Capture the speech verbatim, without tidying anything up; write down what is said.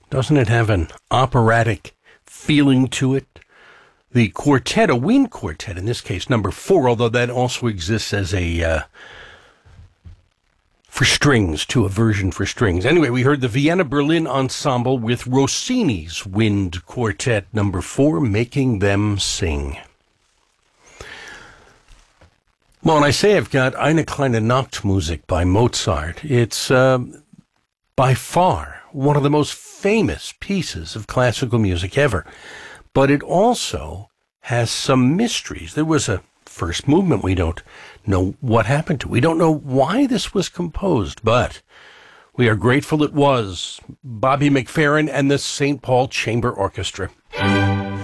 Doesn't it have an operatic feeling to it? The quartet, a wind quartet, in this case, number four, although that also exists as a, uh, for strings, to a version for strings. Anyway, we heard the Vienna Berlin Ensemble with Rossini's Wind Quartet number four, Making Them Sing. Well, when I say I've got Eine kleine Nachtmusik by Mozart, it's uh, by far one of the most famous pieces of classical music ever. But it also has some mysteries. There was a first movement we don't know what happened to. We don't know why this was composed, but we are grateful it was. Bobby McFerrin and the Saint Paul Chamber Orchestra.